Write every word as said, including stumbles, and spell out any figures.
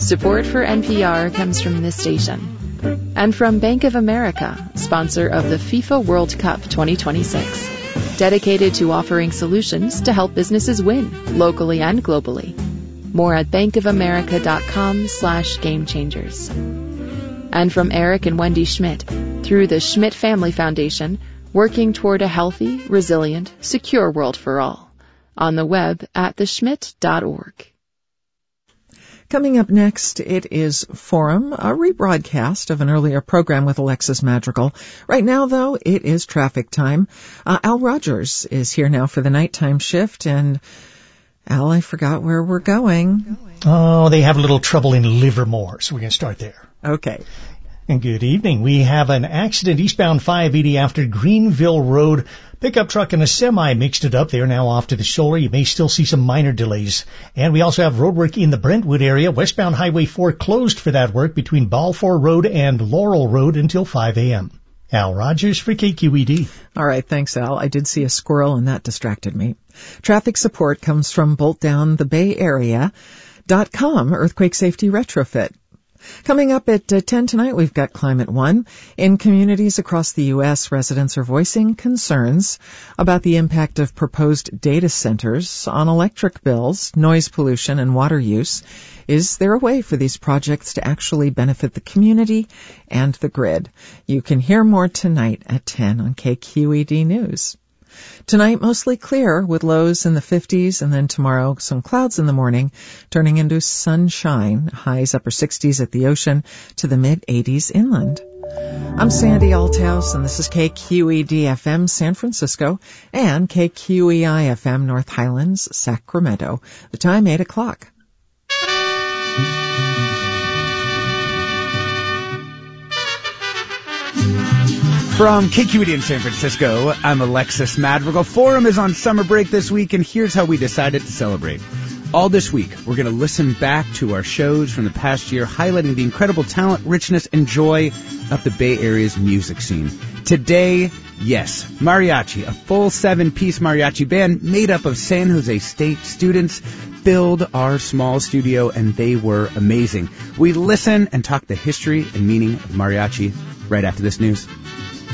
Support for N P R comes from this station and from Bank of America, sponsor of the FIFA World Cup twenty twenty-six, dedicated to offering solutions to help businesses win locally and globally. More at bankofamerica.com slash game changers. And from Eric and Wendy Schmidt, through the Schmidt Family Foundation, working toward a healthy, resilient, secure world for all. On the web at the schmidt dot org. Coming up next, it is Forum, a rebroadcast of an earlier program with Alexis Madrigal. Right now, though, it is traffic time. Uh, Al Rogers is here now for the nighttime shift, and Al, I forgot where we're going. Oh, they have a little trouble in Livermore, so we're going to start there. Okay. And good evening. We have an accident eastbound five eighty after Greenville Road. Pickup truck and a semi mixed it up. They are now off to the shoulder. You may still see some minor delays. And we also have roadwork in the Brentwood area. Westbound Highway four closed for that work between Balfour Road and Laurel Road until five a.m. Al Rogers for K Q E D. All right, thanks, Al. I did see a squirrel, and that distracted me. Traffic support comes from Bolt Down the Bay Area dot com, Earthquake Safety Retrofit. Coming up at uh, ten tonight, we've got Climate One. In communities across the U S, residents are voicing concerns about the impact of proposed data centers on electric bills, noise pollution, and water use. Is there a way for these projects to actually benefit the community and the grid? You can hear more tonight at ten on K Q E D News. Tonight, mostly clear with lows in the fifties, and then tomorrow, some clouds in the morning, turning into sunshine, highs upper sixties at the ocean to the mid-eighties inland. I'm Sandy Althouse, and this is K Q E D F M San Francisco and K Q E I F M North Highlands, Sacramento. The time, eight o'clock. From K Q E D in San Francisco, I'm Alexis Madrigal. Forum is on summer break this week, and here's how we decided to celebrate. All this week, we're going to listen back to our shows from the past year, highlighting the incredible talent, richness, and joy of the Bay Area's music scene. Today, yes, mariachi, a full seven-piece mariachi band made up of San Jose State students, filled our small studio, and they were amazing. We listen and talk the history and meaning of mariachi right after this news.